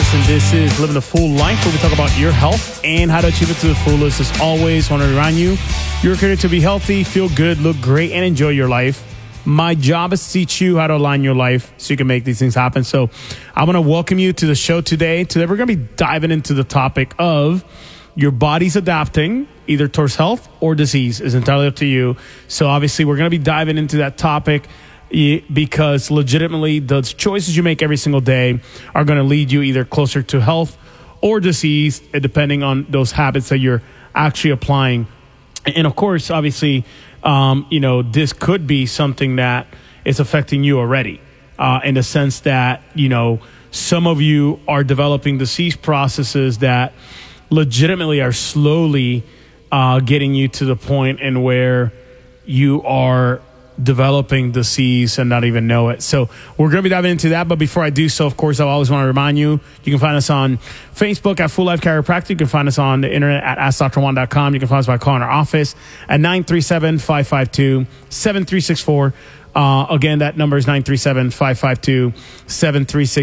Podcast, and this is Living a Full Life, where we talk about your health and how to achieve it to the fullest. As always, I want to remind you, you're created to be healthy, feel good, look great, and enjoy your life. My job is to teach you how to align your life so you can make these things happen. So I want to welcome you to the show today. Today, we're going to be diving into the topic of your body's adapting either towards health or disease. Is entirely up to you. So obviously, we're going to be diving into that topic because legitimately the choices you make every single day are going to lead you either closer to health or disease, depending on those habits that you're actually applying. And of course, obviously, this could be something that is affecting you already, in the sense that, some of you are developing disease processes that legitimately are slowly getting you to the point in where you are developing disease and not even know it. So we're going to be diving into that. But before I do so, of course, I always want to remind you, you can find us on Facebook at Full Life Chiropractic. You can find us on the internet at AskDr.Juan.com. You can find us by calling our office at 937-552-7364. Again, that number is 937-552-7364.